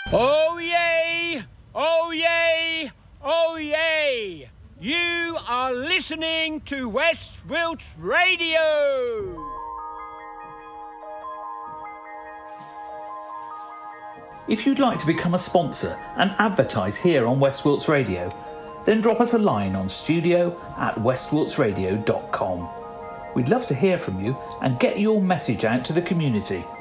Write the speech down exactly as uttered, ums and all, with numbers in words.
Oh yay! Oh yay! Oh yay! You are listening to West Wilts Radio! If you'd like to become a sponsor and advertise here on West Wilts Radio, then drop us a line on studio at west wilts radio dot com. We'd love to hear from you and get your message out to the community.